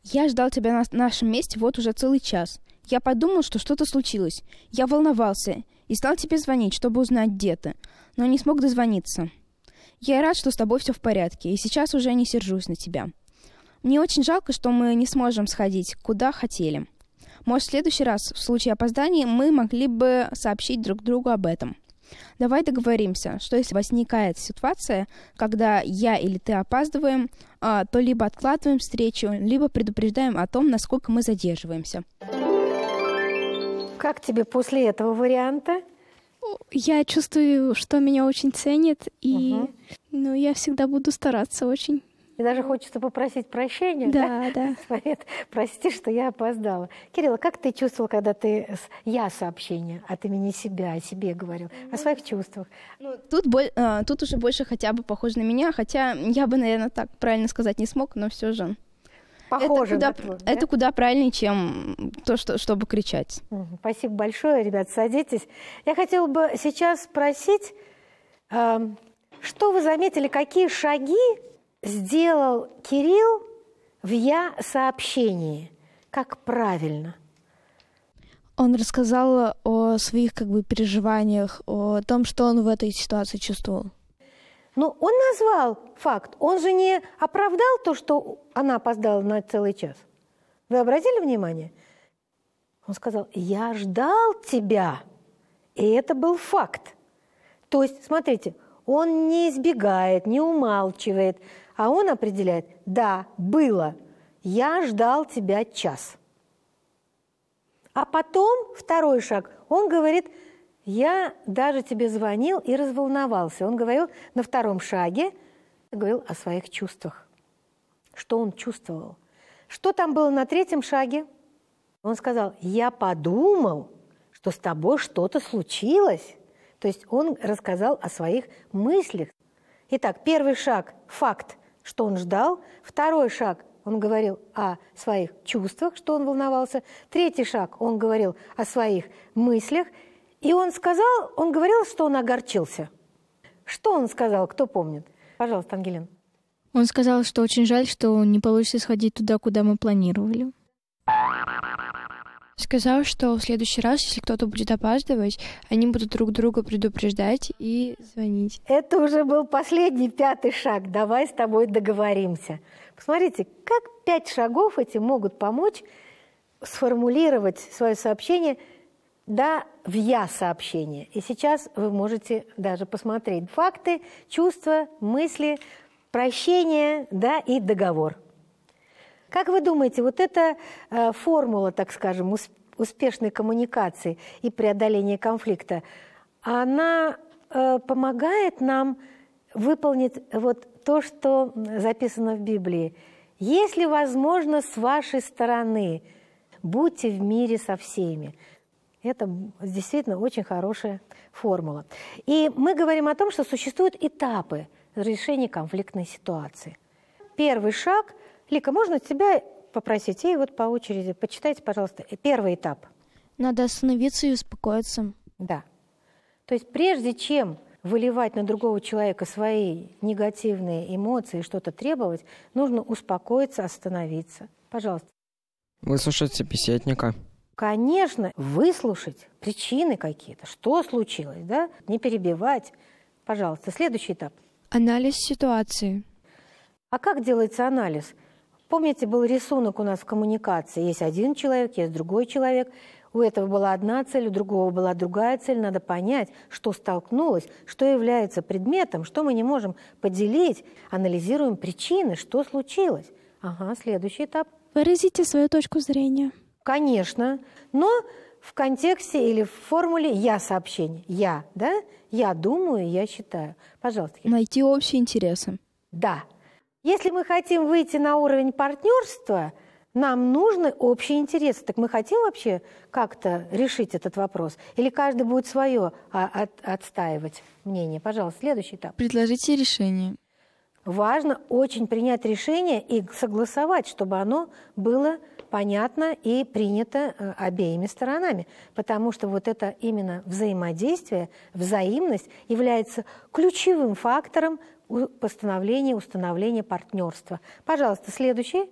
Я ждал тебя на нашем месте вот уже целый час. Я подумал, что что-то случилось. Я волновался и стал тебе звонить, чтобы узнать, где ты, но не смог дозвониться. Я рад, что с тобой все в порядке, и сейчас уже не сержусь на тебя. Мне очень жалко, что мы не сможем сходить, куда хотели. Может, в следующий раз, в случае опоздания, мы могли бы сообщить друг другу об этом. Давай договоримся, что если возникает ситуация, когда я или ты опаздываем, то либо откладываем встречу, либо предупреждаем о том, насколько мы задерживаемся. Как тебе после этого варианта? Я чувствую, что меня очень ценят, и я всегда буду стараться очень. И даже хочется попросить прощения. Да. Прости, что я опоздала. Кирилл, как ты чувствовал, когда ты «я» сообщение от имени себя, о себе говорил, о своих чувствах? Тут уже больше хотя бы похоже на меня, хотя я бы, наверное, так правильно сказать не смог, но все же. Похоже это куда правильнее, чем то, чтобы кричать. Спасибо большое, ребят, садитесь. Я хотела бы сейчас спросить, что вы заметили, какие шаги сделал Кирилл в «я» сообщении? Как правильно? Он рассказал о своих переживаниях, о том, что он в этой ситуации чувствовал. Ну, он назвал факт. Он же не оправдал то, что она опоздала на целый час. Вы обратили внимание? Он сказал: «Я ждал тебя». И это был факт. То есть, смотрите, он не избегает, не умалчивает, а он определяет: да, было. Я ждал тебя час. А потом, второй шаг, он говорит: я даже тебе звонил и разволновался. Он говорил на втором шаге, говорил о своих чувствах. Что он чувствовал? Что там было на третьем шаге? Он сказал: я подумал, что с тобой что-то случилось. То есть он рассказал о своих мыслях. Итак, первый шаг – факт, что он ждал. Второй шаг – он говорил о своих чувствах, что он волновался. Третий шаг – он говорил о своих мыслях. И он говорил, что он огорчился. Что он сказал, кто помнит? Пожалуйста, Ангелина. Он сказал, что очень жаль, что не получится сходить туда, куда мы планировали. Сказал, что в следующий раз, если кто-то будет опаздывать, они будут друг друга предупреждать и звонить. Это уже был последний, пятый шаг. Давай с тобой договоримся. Посмотрите, как 5 шагов эти могут помочь сформулировать свое сообщение в «я» сообщение. И сейчас вы можете даже посмотреть факты, чувства, мысли, прощение, и договор. Как вы думаете, вот эта формула, так скажем, успешной коммуникации и преодоления конфликта, она помогает нам выполнить вот то, что записано в Библии? «Если возможно, с вашей стороны, будьте в мире со всеми». Это действительно очень хорошая формула. И мы говорим о том, что существуют этапы решения конфликтной ситуации. Первый шаг. Лика, можно тебя попросить? И вот по очереди почитайте, пожалуйста, первый этап. Надо остановиться и успокоиться. Да. То есть прежде чем выливать на другого человека свои негативные эмоции, что-то требовать, нужно успокоиться, остановиться. Пожалуйста. Выслушать собеседника. Конечно, выслушать причины какие-то, что случилось, не перебивать. Пожалуйста, следующий этап. Анализ ситуации. А как делается анализ? Помните, был рисунок у нас в коммуникации. Есть один человек, есть другой человек. У этого была одна цель, у другого была другая цель. Надо понять, что столкнулось, что является предметом, что мы не можем поделить. Анализируем причины, что случилось. Ага, следующий этап. Выразите свою точку зрения. Конечно, но в контексте или в формуле «я» сообщение. Я, Я думаю, я считаю. Пожалуйста. Найти общие интересы. Да. Если мы хотим выйти на уровень партнерства, нам нужны общие интересы. Так мы хотим вообще как-то решить этот вопрос? Или каждый будет свое отстаивать мнение? Пожалуйста, следующий этап. Предложите решение. Важно очень принять решение и согласовать, чтобы оно было понятно и принято обеими сторонами. Потому что вот это именно взаимодействие, взаимность является ключевым фактором установления партнерства. Пожалуйста, следующий.